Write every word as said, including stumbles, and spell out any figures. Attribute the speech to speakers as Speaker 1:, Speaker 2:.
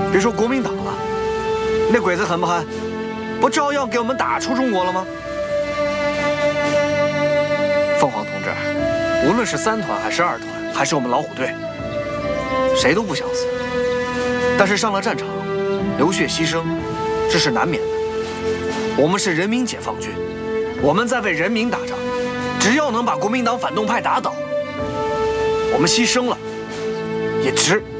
Speaker 1: 别说国民党了，那鬼子狠不狠？不照样给我们打出中国了吗？凤凰同志，无论是三团还是二团，还是我们老虎队，谁都不想死。但是上了战场，流血牺牲，这是难免的。我们是人民解放军，我们在为人民打仗，只要能把国民党反动派打倒，我们牺牲了也值。